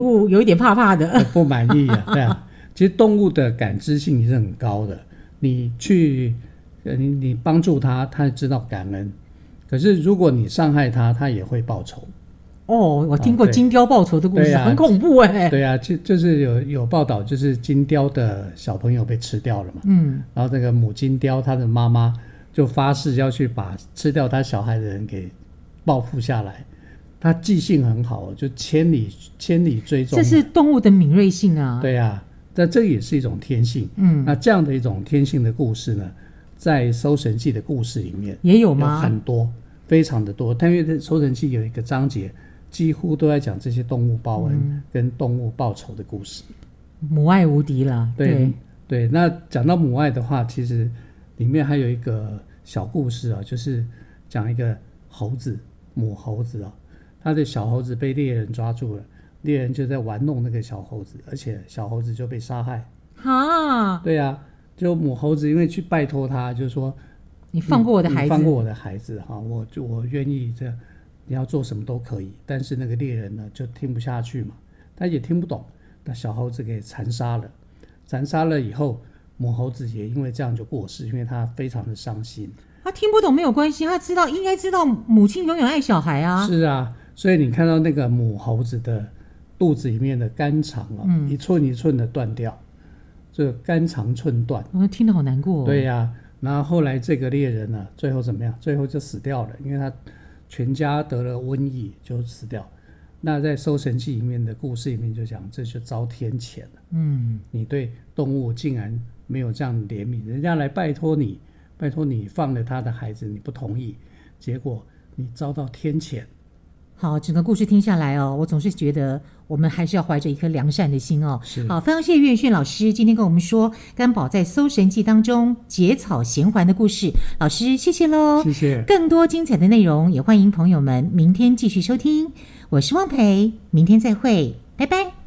有一点怕怕的， 不满意啊。对啊，其实动物的感知性是很高的，你去你帮助它，它知道感恩，可是如果你伤害它，它也会报仇。 我听过金雕报仇的故事，很恐怖对啊，就是有报道，就是金雕的小朋友被吃掉了嘛。然后这个母金雕，它的妈妈就发誓要去把吃掉他小孩的人给报复下来。他记性很好，就千里追踪。 这是动物的敏锐性啊。 对啊，但这也是一种天性。那这样的一种天性的故事呢，在《搜神记》的故事里面也有吗？ 有很多，非常的多。但因为《搜神记》有一个章节，几乎都在讲这些动物报恩跟动物报仇的故事。 母爱无敌啦。 对，那讲到母爱的话，其实里面还有一个小故事啊，就是讲一个母猴子啊，他的小猴子被猎人抓住了，猎人就在玩弄那个小猴子，而且小猴子就被杀害。对啊，就母猴子因为去拜托他，就说你放过我的孩子， 你放过我的孩子哈，我愿意这样，你要做什么都可以。但是那个猎人呢就听不下去嘛，他也听不懂，那小猴子给残杀了。残杀了以后，母猴子也因为这样就过世，因为他非常的伤心。 他听不懂没有关系，他应该知道母亲永远爱小孩啊。 是啊，所以你看到那个母猴子的肚子里面的肝肠啊，一寸一寸的断掉，这个肝肠寸断。 听得好难过。 对啊，然后后来这个猎人呢，最后怎么样？最后就死掉了，因为他全家得了瘟疫就死掉。那在《搜神记》里面的故事里面就讲，这就遭天谴了。你对动物竟然没有这样怜悯，人家来拜托你放了他的孩子，你不同意，结果你遭到天谴。 好，整个故事听下来我总是觉得我们还是要怀着一颗良善的心好，非常谢谢岳轩老师今天跟我们说甘宝在《搜神记》当中结草衔环的故事。老师谢谢咯。 谢谢。 更多精彩的内容也欢迎朋友们明天继续收听。我是汪培，明天再会，拜拜。